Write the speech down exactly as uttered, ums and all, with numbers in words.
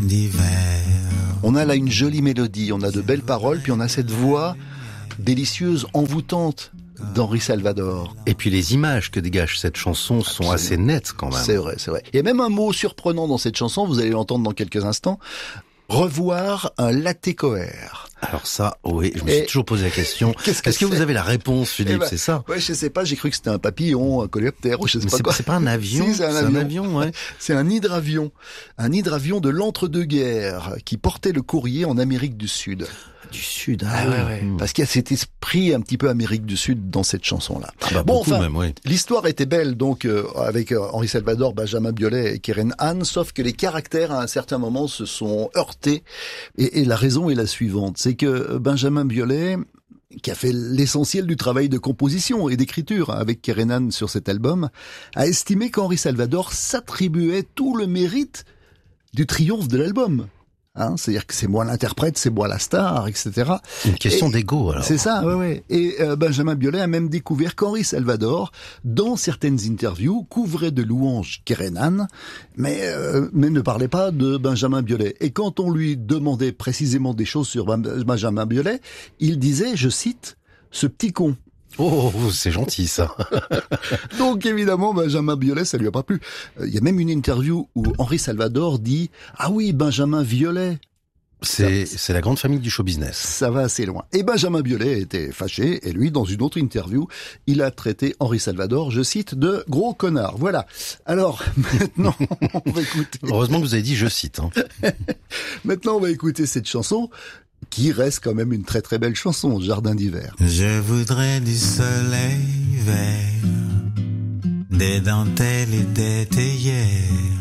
d'hiver. On a là une jolie mélodie, on a de belles paroles, puis on a cette voix délicieuse, envoûtante d'Henri Salvador. Et puis les images que dégage cette chanson sont Absolument. assez nettes quand même. C'est vrai, c'est vrai. Il y a même un mot surprenant dans cette chanson, vous allez l'entendre dans quelques instants. Revoir un latécoère. Alors ça, oui, je me Et suis toujours posé la question. Qu'est-ce que Est-ce que c'est vous avez la réponse, Philippe, Eh ben, c'est ça? Ouais, je sais pas, j'ai cru que c'était un papillon, un coléoptère, ou je sais Mais pas c'est, quoi. c'est pas un avion, Si, c'est un avion. avion, ouais. C'est un hydravion. Un hydravion de l'entre-deux-guerres qui portait le courrier en Amérique du Sud. Du Sud, Ah ah, ouais, ouais. Hmm. Parce qu'il y a cet esprit un petit peu Amérique du Sud dans cette chanson-là. Ah bah, bon, beaucoup enfin, même, oui. l'histoire était belle, donc, euh, avec euh, Henri Salvador, Benjamin Biolay et Keren Han, sauf que les caractères, à un certain moment, se sont heurtés. Et, et la raison est la suivante. C'est que Benjamin Biolay, qui a fait l'essentiel du travail de composition et d'écriture avec Keren Han sur cet album, a estimé qu'Henri Salvador s'attribuait tout le mérite du triomphe de l'album. Hein, c'est-à-dire que c'est moi l'interprète, c'est moi la star, et cetera. Une question Et d'ego, alors. C'est ça, ouais, ouais. Et euh, Benjamin Biolay a même découvert qu'Henri Salvador, dans certaines interviews, couvrait de louanges Keren Han, mais, euh, mais ne parlait pas de Benjamin Biolay. Et quand on lui demandait précisément des choses sur Ben- Benjamin Biolay, il disait, je cite, « ce petit con ». Oh, c'est gentil, ça. Donc évidemment, Benjamin Biolay, ça lui a pas plu. Il y a même une interview où Henri Salvador dit « Ah oui, Benjamin Biolay ». C'est, c'est la grande famille du show business. Ça va assez loin. Et Benjamin Biolay était fâché, et lui, dans une autre interview, il a traité Henri Salvador, je cite, de gros connard. Voilà. Alors, maintenant, on va écouter. Heureusement que vous avez dit je cite, hein. Maintenant, on va écouter cette chanson, qui reste quand même une très très belle chanson, Jardin d'hiver. Je voudrais du soleil vert, des dentelles et des théières.